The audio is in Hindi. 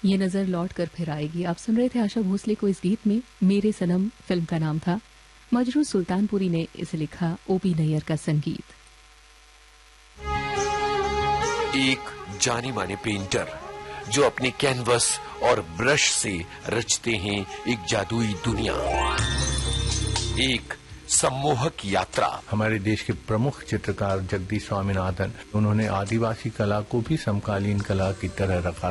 ये नजर लौट कर फिर आएगी। आप सुन रहे थे आशा भोसले को इस गीत में। मेरे सनम फिल्म का नाम था। मजरू सुल्तानपुरी ने इसे लिखा, ओपी नैयर का संगीत। एक जाने माने पेंटर जो अपने कैनवस और ब्रश से रचते हैं एक जादुई दुनिया, एक सम्मोहक यात्रा। हमारे देश के प्रमुख चित्रकार जगदीश स्वामीनाथन, उन्होंने आदिवासी कला को भी समकालीन कला की तरह रखा।